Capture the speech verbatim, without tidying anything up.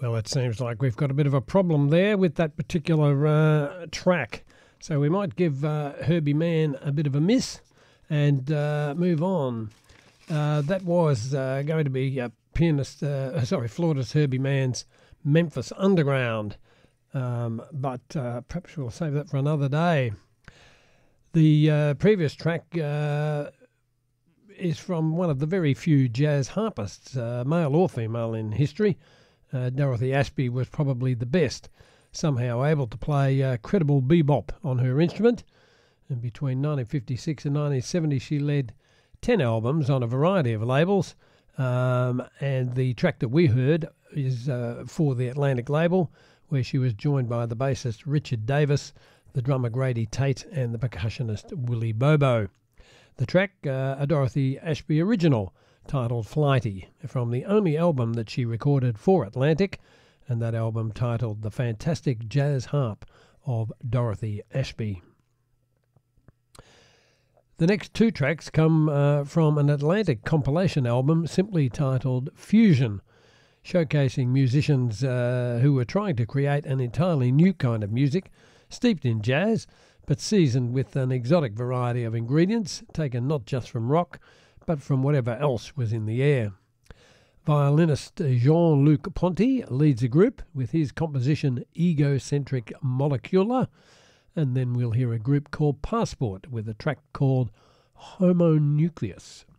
Well, it seems like we've got a bit of a problem there with that particular uh, track. So we might give uh, Herbie Mann a bit of a miss and uh, move on. Uh, that was uh, going to be uh, pianist, uh, sorry, flautist Herbie Mann's Memphis Underground. Um, but uh, perhaps we'll save that for another day. The uh, previous track uh, is from one of the very few jazz harpists, uh, male or female, in history. Uh, Dorothy Ashby was probably the best, somehow able to play uh, credible bebop on her instrument. And between nineteen fifty-six and nineteen seventy, she led ten albums on a variety of labels. Um, and the track that we heard is uh, for the Atlantic label, where she was joined by the bassist Richard Davis, the drummer Grady Tate, and the percussionist Willie Bobo. The track, uh, a Dorothy Ashby original, titled Flighty, from the only album that she recorded for Atlantic, and that album titled The Fantastic Jazz Harp of Dorothy Ashby. The next two tracks come uh, from an Atlantic compilation album simply titled Fusion, showcasing musicians uh, who were trying to create an entirely new kind of music, steeped in jazz, but seasoned with an exotic variety of ingredients, taken not just from rock, but from whatever else was in the air. Violinist Jean-Luc Ponty leads the group with his composition Egocentric Molecular, and then we'll hear a group called Passport with a track called Homonucleus.